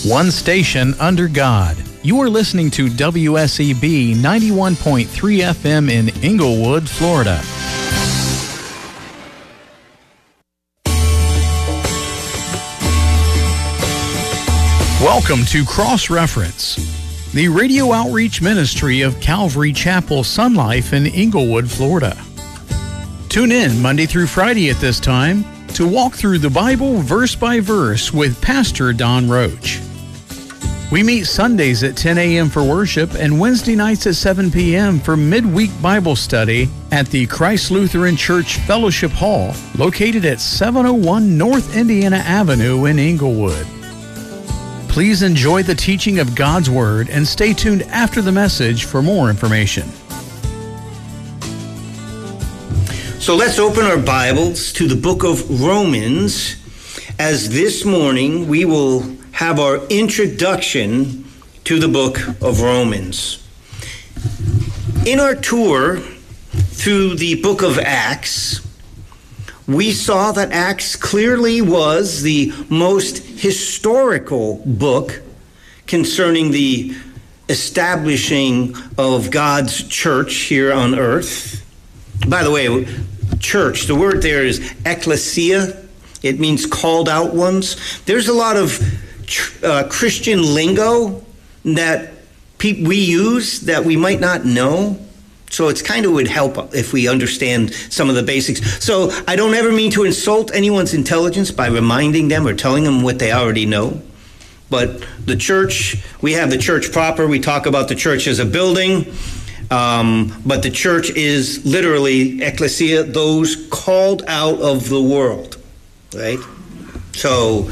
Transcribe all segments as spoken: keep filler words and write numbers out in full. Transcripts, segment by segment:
One station under God. You are listening to W S E B ninety-one point three F M in Inglewood, Florida. Welcome to Cross Reference, the radio outreach ministry of Calvary Chapel Sun Life in Inglewood, Florida. Tune in Monday through Friday at this time to walk through the Bible verse by verse with Pastor Don Roach. We meet Sundays at ten a.m. for worship and Wednesday nights at seven p.m. for midweek Bible study at the Christ Lutheran Church Fellowship Hall, located at seven oh one North Indiana Avenue in Inglewood. Please enjoy the teaching of God's Word and stay tuned after the message for more information. So let's open our Bibles to the book of Romans, as this morning we will have our introduction to the book of Romans. In our tour through the book of Acts, we saw that Acts clearly was the most historical book concerning the establishing of God's church here on earth. By the way, church, the word there is ecclesia. It means called out ones. There's a lot of uh, Christian lingo that pe- we use that we might not know. So it's kind of would help if we understand some of the basics. So I don't ever mean to insult anyone's intelligence by reminding them or telling them what they already know. But the church, we have the church proper. We talk about the church as a building. Um, but the church is literally ecclesia, those called out of the world, right? So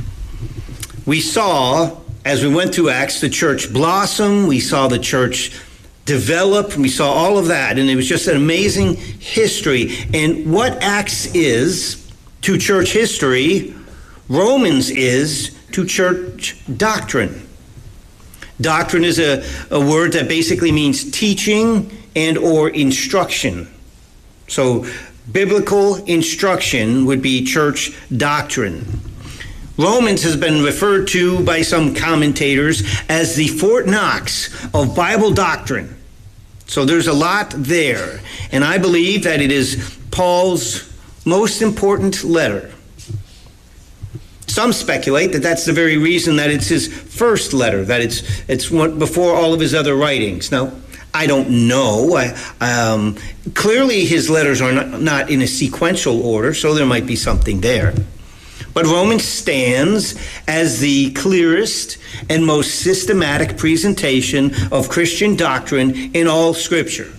we saw, as we went through Acts, the church blossom. We saw the church develop. We saw all of that. And it was just an amazing history. And what Acts is to church history, Romans is to church doctrine. Doctrine is a, a word that basically means teaching and or instruction. So biblical instruction would be church doctrine. Romans has been referred to by some commentators as the Fort Knox of Bible doctrine. So there's a lot there. And I believe that it is Paul's most important letter. Some speculate that that's the very reason that it's his first letter, that it's it's one before all of his other writings. Now, I don't know. I, um, clearly, his letters are not, not in a sequential order, so there might be something there. But Romans stands as the clearest and most systematic presentation of Christian doctrine in all Scripture.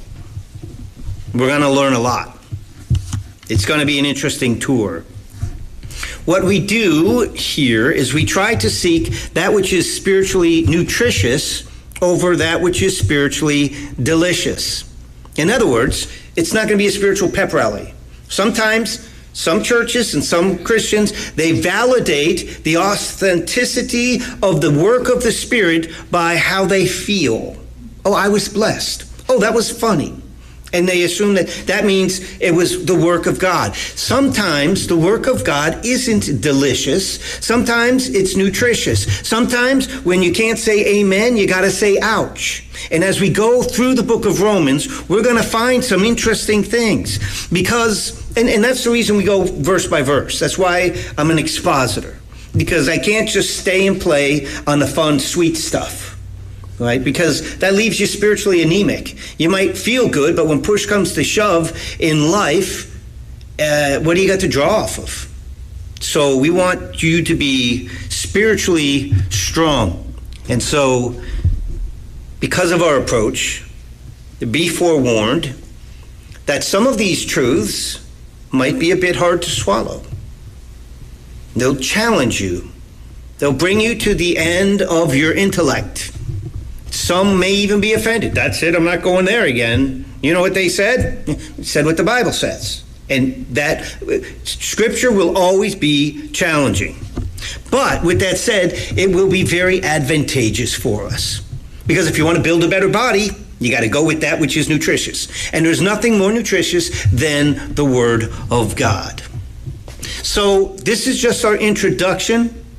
We're going to learn a lot. It's going to be an interesting tour. What we do here is we try to seek that which is spiritually nutritious over that which is spiritually delicious. In other words, it's not going to be a spiritual pep rally. Sometimes some churches and some Christians, they validate the authenticity of the work of the Spirit by how they feel. Oh, I was blessed. Oh, that was funny. And they assume that that means it was the work of God. Sometimes the work of God isn't delicious. Sometimes it's nutritious. Sometimes when you can't say amen, you got to say ouch. And as we go through the book of Romans, we're going to find some interesting things. Because, and, and that's the reason we go verse by verse. That's why I'm an expositor. Because I can't just stay and play on the fun, sweet stuff. Right? Because that leaves you spiritually anemic. You might feel good, but when push comes to shove in life, uh, what do you got to draw off of? So we want you to be spiritually strong. And so, because of our approach, be forewarned that some of these truths might be a bit hard to swallow. They'll challenge you. They'll bring you to the end of your intellect. Some may even be offended. That's it, I'm not going there again. You know what they said? It said what the Bible says. And that Scripture will always be challenging. But with that said, it will be very advantageous for us. Because if you want to build a better body, you got to go with that which is nutritious. And there's nothing more nutritious than the Word of God. So this is just our introduction.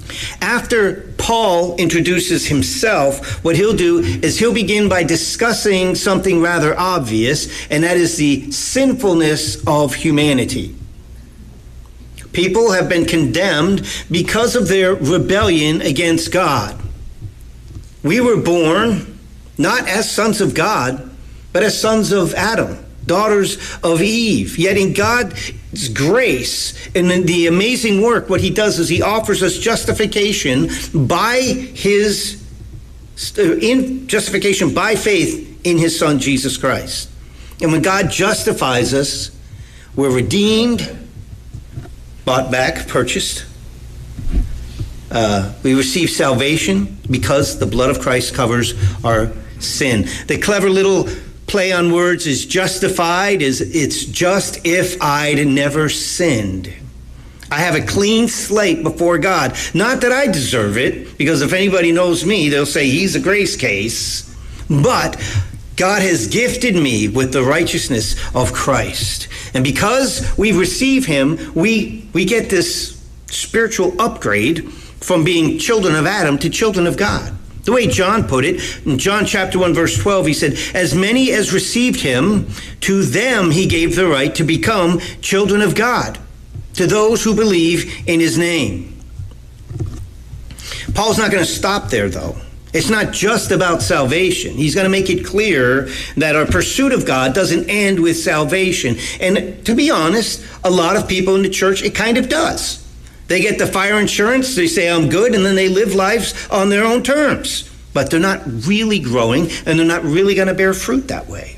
After Paul introduces himself, what he'll do is he'll begin by discussing something rather obvious, and that is the sinfulness of humanity. People have been condemned because of their rebellion against God. We were born not as sons of God, but as sons of Adam, daughters of Eve. Yet in God's grace and in the amazing work, what he does is he offers us justification by his, in justification by faith in his Son, Jesus Christ. And when God justifies us, we're redeemed, bought back, purchased. Uh, we receive salvation because the blood of Christ covers our sin. The clever little play on words is justified, is it's just if I'd never sinned. I have a clean slate before God. Not that I deserve it, because if anybody knows me, they'll say he's a grace case. But God has gifted me with the righteousness of Christ. And because we receive him, we, we get this spiritual upgrade from being children of Adam to children of God. The way John put it, in John chapter one, verse twelve, he said, as many as received him, to them he gave the right to become children of God, to those who believe in his name. Paul's not going to stop there, though. It's not just about salvation. He's going to make it clear that our pursuit of God doesn't end with salvation. And to be honest, a lot of people in the church, it kind of does. They get the fire insurance, they say I'm good, and then they live lives on their own terms. But they're not really growing, and they're not really going to bear fruit that way.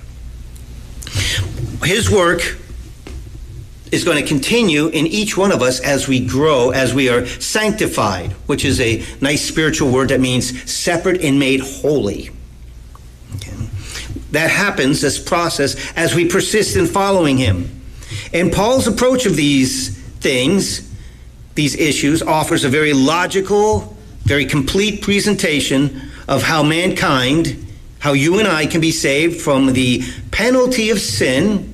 His work is going to continue in each one of us as we grow, as we are sanctified, which is a nice spiritual word that means separate and made holy. Okay. That happens, this process, as we persist in following him. And Paul's approach of these things, these issues, offers a very logical, very complete presentation of how mankind, how you and I can be saved from the penalty of sin,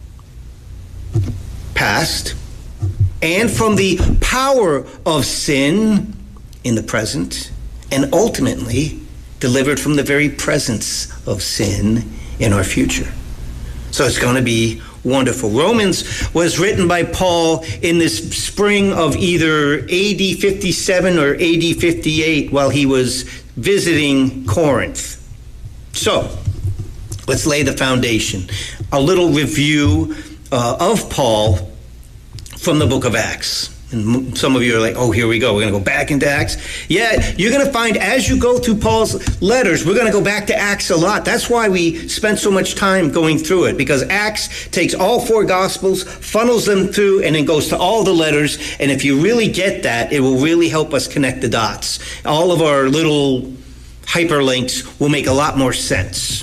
past, and from the power of sin in the present, and ultimately delivered from the very presence of sin in our future. So it's going to be wonderful. Romans was written by Paul in this spring of either A D fifty-seven or A D fifty-eight while he was visiting Corinth. So let's lay the foundation. A little review uh, of Paul from the book of Acts. And some of you are like, oh, here we go. We're going to go back into Acts. Yeah, you're going to find as you go through Paul's letters, we're going to go back to Acts a lot. That's why we spent so much time going through it, because Acts takes all four Gospels, funnels them through, and then goes to all the letters. And if you really get that, it will really help us connect the dots. All of our little hyperlinks will make a lot more sense.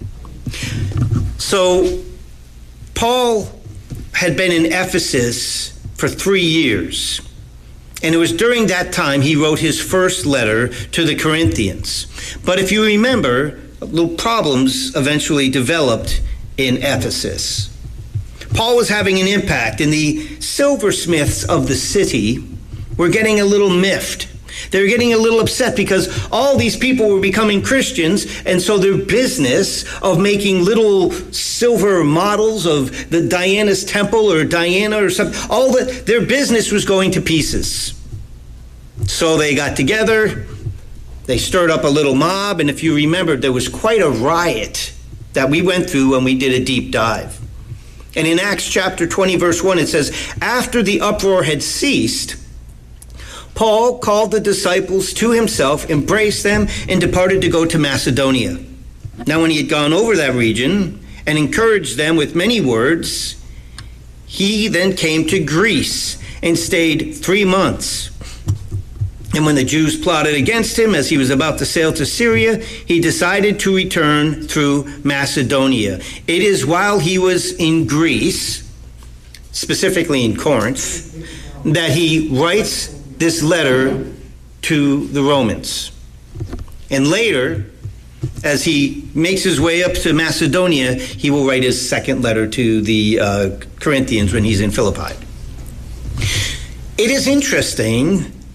So Paul had been in Ephesus for three years. And it was during that time he wrote his first letter to the Corinthians. But if you remember, little problems eventually developed in Ephesus. Paul was having an impact, and the silversmiths of the city were getting a little miffed. They were getting a little upset because all these people were becoming Christians, and so their business of making little silver models of the Diana's temple or Diana or something, all that, their business was going to pieces. So they got together, they stirred up a little mob, and if you remember, there was quite a riot that we went through when we did a deep dive. And in Acts chapter twenty, verse one, it says, after the uproar had ceased, Paul called the disciples to himself, embraced them, and departed to go to Macedonia. Now, when he had gone over that region and encouraged them with many words, he then came to Greece and stayed three months. And when the Jews plotted against him as he was about to sail to Syria, he decided to return through Macedonia. It is while he was in Greece, specifically in Corinth, that he writes this letter to the Romans. And later, as he makes his way up to Macedonia, he will write his second letter to the uh, Corinthians when he's in Philippi. It is interesting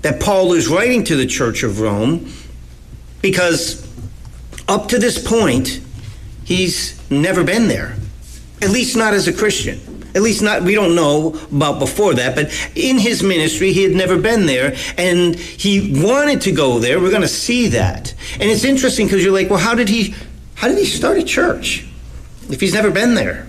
that Paul is writing to the church of Rome, because up to this point, he's never been there, at least not as a Christian. At least not, we don't know about before that, but in his ministry, he had never been there, and he wanted to go there. We're going to see that. And it's interesting because you're like, well, how did he, how did he start a church if he's never been there?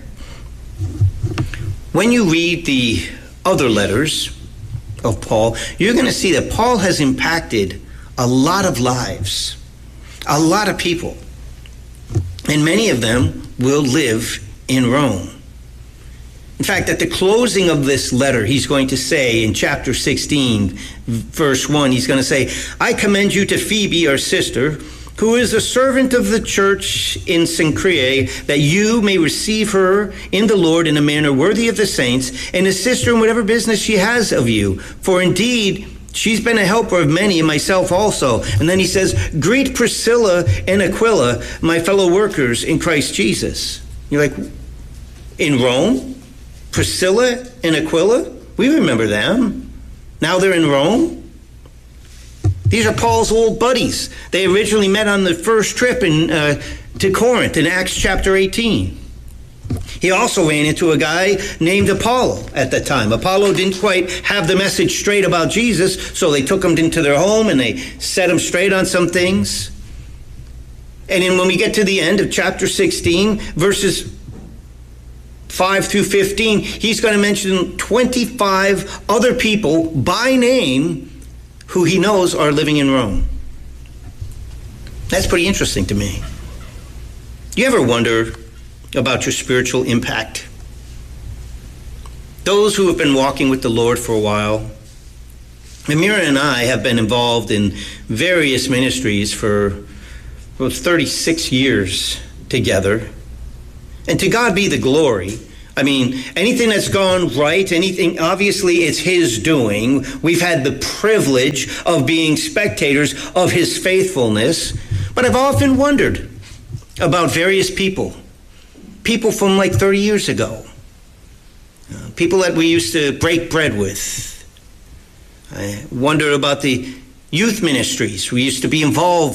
When you read the other letters of Paul, you're going to see that Paul has impacted a lot of lives, a lot of people, and many of them will live in Rome. In fact, at the closing of this letter, he's going to say in chapter sixteen, verse one, he's going to say, I commend you to Phoebe, our sister, who is a servant of the church in Cenchrea, that you may receive her in the Lord in a manner worthy of the saints, and assist her in whatever business she has of you. For indeed, she's been a helper of many, and myself also. And then he says, greet Priscilla and Aquila, my fellow workers in Christ Jesus. You're like, in Rome? Priscilla and Aquila? We remember them. Now they're in Rome. These are Paul's old buddies. They originally met on the first trip in, uh, to Corinth in Acts chapter eighteen. He also ran into a guy named Apollo at the time. Apollo didn't quite have the message straight about Jesus, so they took him into their home and they set him straight on some things. And then when we get to the end of chapter sixteen, verses five through fifteen, he's going to mention twenty-five other people by name who he knows are living in Rome. That's pretty interesting to me. Do you ever wonder about your spiritual impact? Those who have been walking with the Lord for a while, Amira and I have been involved in various ministries for well, thirty-six years together. And to God be the glory. I mean, anything that's gone right, anything, obviously it's his doing. We've had the privilege of being spectators of his faithfulness. But I've often wondered about various people. People from like thirty years ago. Uh, people that we used to break bread with. I wonder about the youth ministries we used to be involved